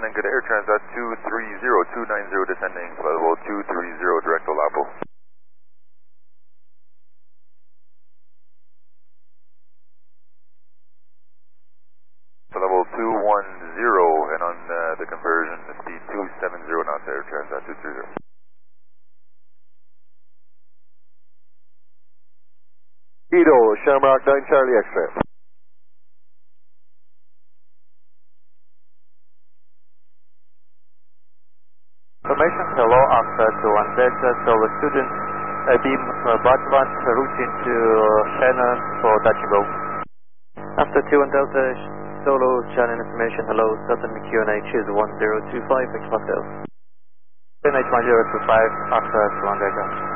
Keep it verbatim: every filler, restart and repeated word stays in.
descending, good air transat two three zero, two nine zero descending, flight level two three zero, direct to Lapo. Flight level two one zero, and on uh, the conversion, the speed two seven zero knots, air transat two three zero. Edo, Shamrock nine Charlie X-ray. Information, hello, Alpha to one Delta, Solo student, uh, beam uh, Botvan, routing to uh, Shannon for touch and go. After two one Delta, Solo, Shannon information, hello, Sutton Q N H is one zero two five, X Hotel. Q N H one zero two five, Alpha to one Delta.